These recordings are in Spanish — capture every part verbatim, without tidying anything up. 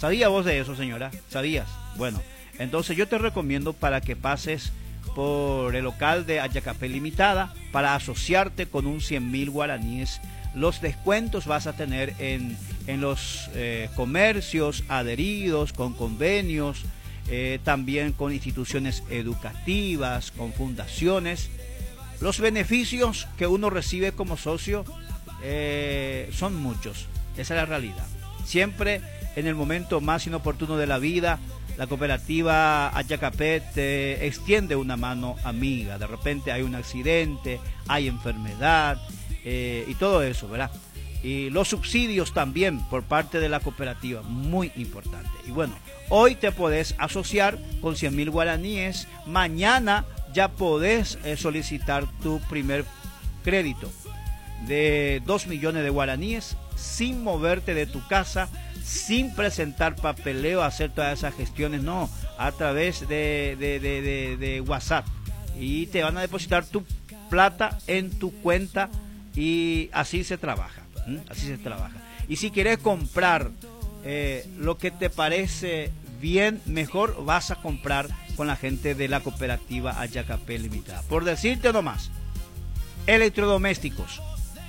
¿Sabías vos de eso, señora? ¿Sabías? Bueno, entonces yo te recomiendo para que pases por el local de Ayacapé Limitada para asociarte con un cien mil guaraníes. Los descuentos vas a tener en, en los eh, comercios adheridos, con convenios, eh, también con instituciones educativas, con fundaciones. Los beneficios que uno recibe como socio eh, son muchos, esa es la realidad. Siempre en el momento más inoportuno de la vida, la cooperativa Ayacapé te extiende una mano amiga. De repente hay un accidente, hay enfermedad eh, y todo eso, ¿verdad? Y los subsidios también por parte de la cooperativa, muy importante. Y bueno, hoy te podés asociar con cien mil guaraníes, mañana ya podés eh, solicitar tu primer crédito de dos millones de guaraníes sin moverte de tu casa, sin presentar papeleo, hacer todas esas gestiones, no, a través de, de, de, de, de WhatsApp, y te van a depositar tu plata en tu cuenta y así se trabaja, ¿m? así se trabaja. Y si quieres comprar eh, lo que te parece bien, mejor vas a comprar con la gente de la cooperativa Ayacapé Limitada. Por decirte nomás, electrodomésticos,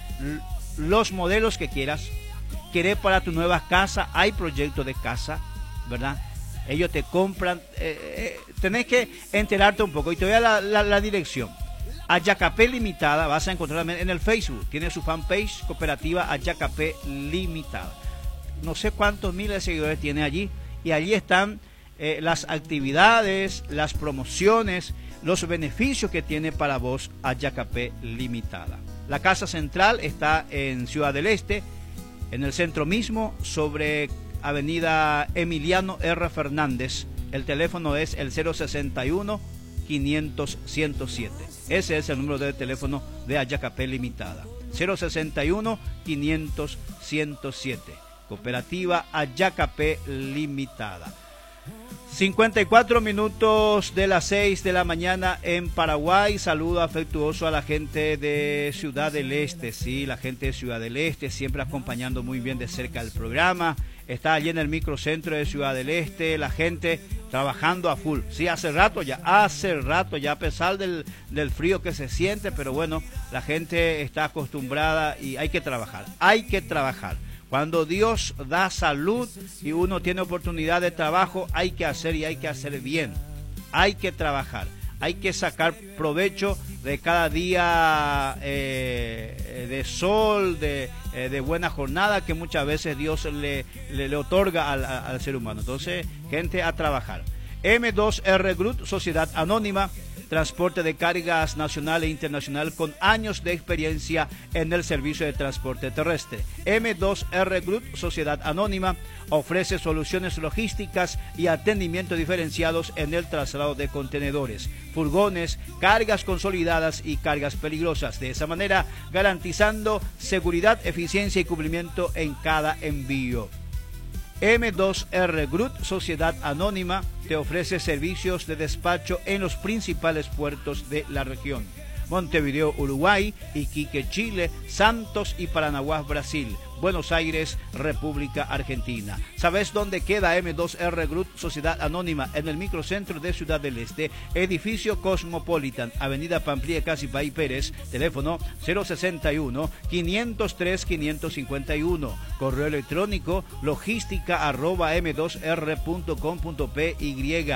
los modelos que quieras, querés para tu nueva casa, hay proyectos de casa, ¿verdad? Ellos te compran, eh, eh, tenés que enterarte un poco, y te voy a la, la, la dirección. Ayacapé Limitada, vas a encontrar en el Facebook, tiene su fanpage, cooperativa Ayacapé Limitada. No sé cuántos miles de seguidores tiene allí, y allí están eh, las actividades, las promociones, los beneficios que tiene para vos Ayacapé Limitada. La casa central está en Ciudad del Este, en el centro mismo, sobre avenida Emiliano R. Fernández. El teléfono es el cero sesenta y uno, quinientos, ciento siete. Ese es el número de teléfono de Ayacapé Limitada. cero sesenta y uno, quinientos, ciento siete. Cooperativa Ayacapé Limitada. cincuenta y cuatro minutos de las seis de la mañana en Paraguay. Saludo afectuoso a la gente de Ciudad del Este. Sí, la gente de Ciudad del Este siempre acompañando muy bien de cerca el programa. Está allí en el microcentro de Ciudad del Este, la gente trabajando a full. Sí, hace rato ya, hace rato ya, a pesar del, del frío que se siente, pero bueno, la gente está acostumbrada y hay que trabajar, hay que trabajar. Cuando Dios da salud y uno tiene oportunidad de trabajo, hay que hacer y hay que hacer bien. Hay que trabajar, hay que sacar provecho de cada día eh, de sol, de, eh, de buena jornada que muchas veces Dios le, le, le otorga al, al ser humano. Entonces, gente a trabajar. M dos R Group, Sociedad Anónima, transporte de cargas nacional e internacional con años de experiencia en el servicio de transporte terrestre. M dos R Group, Sociedad Anónima, ofrece soluciones logísticas y atendimiento diferenciados en el traslado de contenedores, furgones, cargas consolidadas y cargas peligrosas. De esa manera, garantizando seguridad, eficiencia y cumplimiento en cada envío. M dos R Group, Sociedad Anónima, te ofrece servicios de despacho en los principales puertos de la región: Montevideo, Uruguay, Iquique, Chile, Santos y Paranaguá, Brasil, Buenos Aires, República Argentina. ¿Sabes dónde queda M dos R Group, Sociedad Anónima? En el microcentro de Ciudad del Este, edificio Cosmopolitan, avenida Pamplía Casipay Pérez, teléfono cero sesenta y uno, quinientos tres, quinientos cincuenta y uno, correo electrónico logística arroba m dos r punto com punto p y,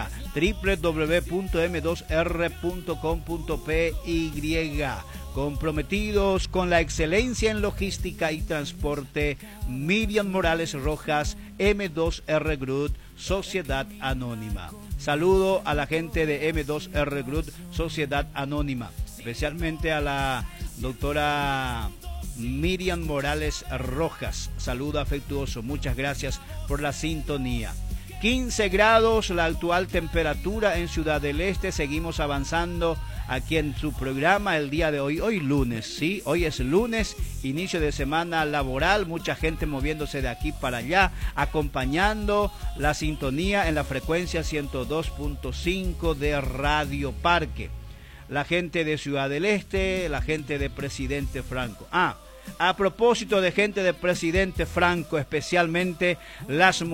w w w punto m dos r punto com punto p y. Comprometidos con la excelencia en logística y transporte, Miriam Morales Rojas, M dos R Group, Sociedad Anónima. Saludo a la gente de M dos R Group, Sociedad Anónima, especialmente a la doctora Miriam Morales Rojas. Saludo afectuoso, muchas gracias por la sintonía. quince grados la actual temperatura en Ciudad del Este. Seguimos avanzando aquí en su programa el día de hoy, hoy lunes, sí, hoy es lunes, inicio de semana laboral, mucha gente moviéndose de aquí para allá, acompañando la sintonía en la frecuencia ciento dos punto cinco de Radio Parque. La gente de Ciudad del Este, la gente de Presidente Franco. Ah, a propósito de gente de Presidente Franco, especialmente las mujeres.